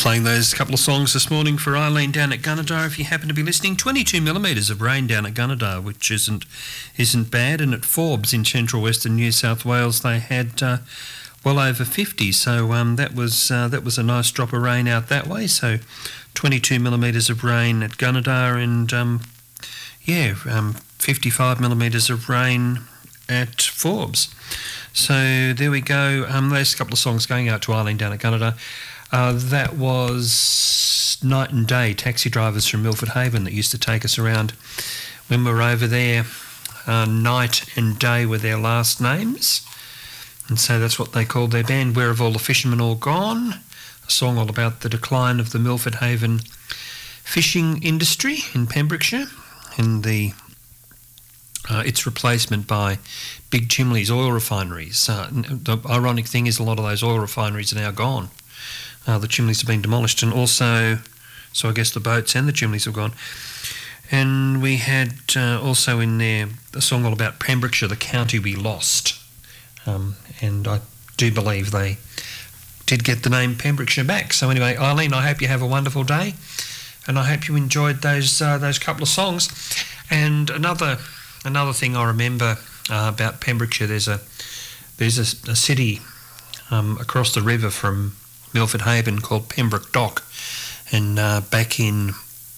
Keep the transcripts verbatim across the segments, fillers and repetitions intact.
playing those couple of songs this morning for Eileen down at Gunnedah. If you happen to be listening, twenty-two millimetres of rain down at Gunnedah, which isn't isn't bad. And at Forbes in central western New South Wales, they had uh, well over fifty. So um, that was uh, that was a nice drop of rain out that way. So twenty-two millimetres of rain at Gunnedah, and um, yeah, um, fifty-five millimetres of rain at Forbes. So there we go. Um, there's a couple of songs going out to Eileen down at Gunnedah. Uh, that was Night and Day, taxi drivers from Milford Haven that used to take us around when we were over there. Uh, Night and Day were their last names, and so that's what they called their band. Where Have All the Fishermen All Gone? A song all about the decline of the Milford Haven fishing industry in Pembrokeshire and the uh, its replacement by Big Chimleys oil refineries. Uh, the ironic thing is a lot of those oil refineries are now gone. Uh, the chimneys have been demolished, and also, so I guess the boats and the chimneys have gone. And we had uh, also in there a song all about Pembrokeshire, the county we lost. Um, and I do believe they did get the name Pembrokeshire back. So anyway, Eileen, I hope you have a wonderful day, and I hope you enjoyed those uh, those couple of songs. And another another thing I remember uh, about Pembrokeshire, there's a there's a, a city um, across the river from Milford Haven called Pembroke Dock, and uh, back in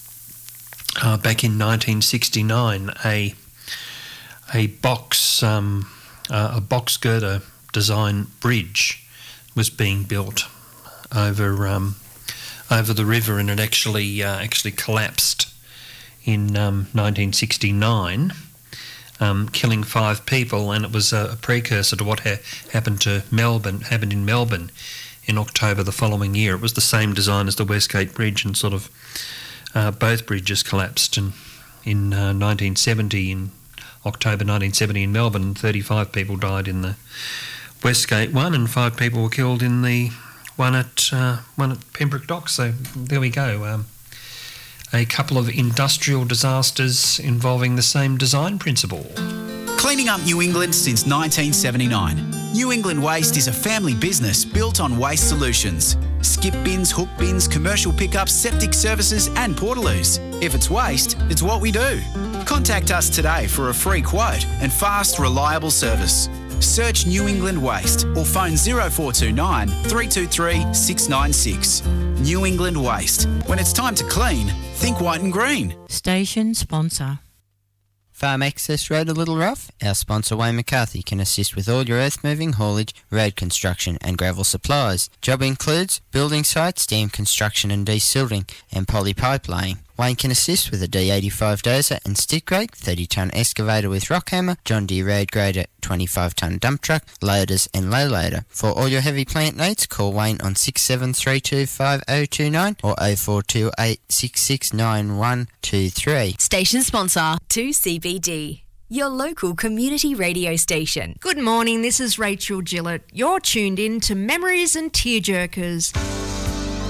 uh, back in nineteen sixty-nine, a a box um, uh, a box girder design bridge was being built over um, over the river, and it actually uh, actually collapsed in um, nineteen sixty-nine, um, killing five people, and it was a, a precursor to what ha- happened to Melbourne happened in Melbourne. In October the following year. It was the same design as the Westgate Bridge, and sort of uh, both bridges collapsed in, in uh, nineteen seventy, in October nineteen seventy in Melbourne. thirty-five people died in the Westgate one, and five people were killed in the one at uh, one at Pembroke Dock. So there we go. Um, a couple of industrial disasters involving the same design principle. Cleaning up New England since nineteen seventy-nine. New England Waste is a family business built on waste solutions. Skip bins, hook bins, commercial pickups, septic services and portaloos. If it's waste, it's what we do. Contact us today for a free quote and fast, reliable service. Search New England Waste or phone zero four two nine, three two three, six nine six. New England Waste. When it's time to clean, think white and green. Station sponsor. Farm Access Road a little rough? Our sponsor Wayne McCarthy can assist with all your earth moving, haulage, road construction and gravel supplies. Job includes building sites, dam construction and desilting, and poly pipe laying. Wayne can assist with a D eighty-five dozer and stick rake, thirty tonne excavator with rock hammer, John Deere road grader, twenty-five tonne dump truck, loaders and low loader. For all your heavy plant needs, call Wayne on six seven three two five oh two nine or oh four two eight six six nine one two three. Station sponsor two C B D, your local community radio station. Good morning, this is Rachel Gillett. You're tuned in to Memories and Tearjerkers.